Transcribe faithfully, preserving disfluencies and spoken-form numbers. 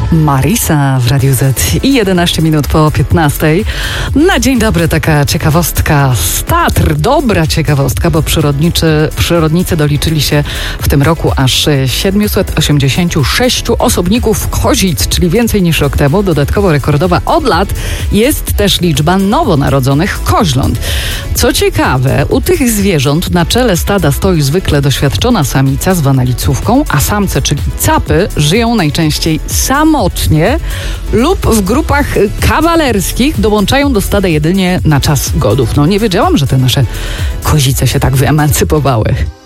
Marisa w Radiu Z i jedenaście minut po piętnastej. Na dzień dobry taka ciekawostka z Tatr. Dobra ciekawostka, bo przyrodniczy, przyrodnicy doliczyli się w tym roku aż siedemset osiemdziesiąt sześć osobników kozic, czyli więcej niż rok temu. Dodatkowo rekordowa od lat jest też liczba nowonarodzonych koźląt. Co ciekawe, u tych zwierząt na czele stada stoi zwykle doświadczona samica zwana licówką, a samce, czyli capy, żyją najczęściej samotnie lub w grupach kawalerskich, dołączają do stada jedynie na czas godów. No nie wiedziałam, że te nasze kozice się tak wyemancypowały.